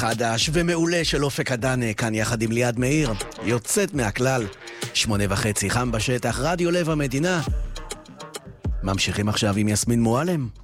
חדש ומעולה של אופק אדנה, כאן יחד עם ליעד מאיר, יוצאת מהכלל. 8:30 חם בשטח, רדיו לב המדינה. ממשיכים עכשיו עם יסמין מועלם.